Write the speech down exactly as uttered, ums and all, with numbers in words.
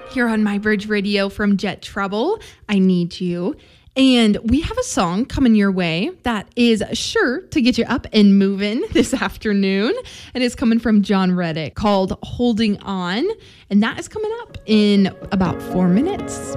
here on My Bridge Radio from Jet Trouble. I Need You. And we have a song coming your way that is sure to get you up and moving this afternoon. And it's coming from John Reddick called Holding On. And that is coming up in about four minutes.